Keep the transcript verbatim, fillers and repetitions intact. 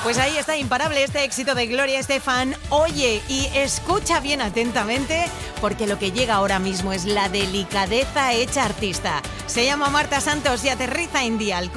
Pues ahí está, imparable este éxito de Gloria Estefan. Oye, y escucha bien atentamente, porque lo que llega ahora mismo es la delicadeza hecha artista. Se llama Marta Santos y aterriza en Dial.